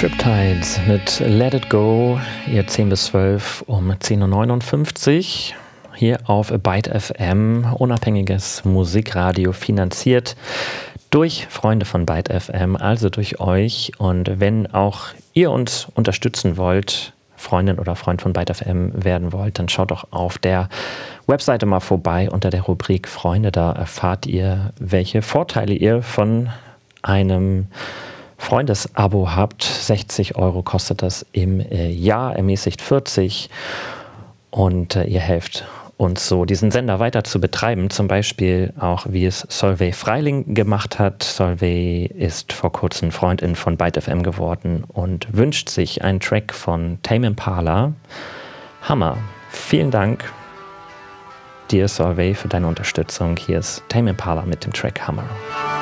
Triptides mit Let It Go, ihr 10 bis 12 um 10.59 Uhr hier auf Byte FM, unabhängiges Musikradio, finanziert durch Freunde von Byte FM, also durch euch. Und wenn auch ihr uns unterstützen wollt, Freundin oder Freund von Byte FM werden wollt, dann schaut doch auf der Webseite mal vorbei unter der Rubrik Freunde. Da erfahrt ihr, welche Vorteile ihr von einem Freundesabo habt. 60 € kostet das im Jahr, ermäßigt 40. Und ihr helft uns so, diesen Sender weiter zu betreiben. Zum Beispiel auch, wie es Solveig Freiling gemacht hat. Solveig ist vor kurzem Freundin von Byte FM geworden und wünscht sich einen Track von Tame Impala. Hammer. Vielen Dank dir, Solveig, für deine Unterstützung. Hier ist Tame Impala mit dem Track Hammer.